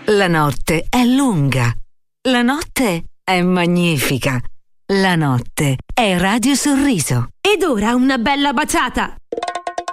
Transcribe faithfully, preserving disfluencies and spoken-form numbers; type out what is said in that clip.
La notte è lunga. La notte è magnifica. La notte è Radio Sorriso. Ed ora una bella baciata.